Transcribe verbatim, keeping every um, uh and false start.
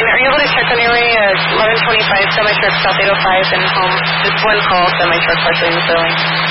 fine. Are you able to check on your way? Uh, eleven twenty-five, semi-truck, South eight oh five, and home. Just one call, semi-truck, partially in the filling.